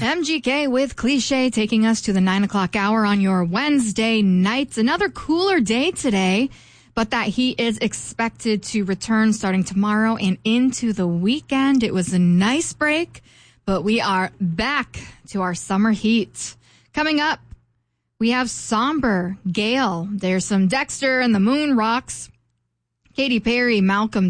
MGK with Cliche taking us to the 9 o'clock hour on your Wednesday nights. Another cooler day today, but that heat is expected to return starting tomorrow and into the weekend. It was a nice break, but we are back to our summer heat. Coming up, we have Somber, Gale. There's some Dexter and the Moon Rocks, Katy Perry, Malcolm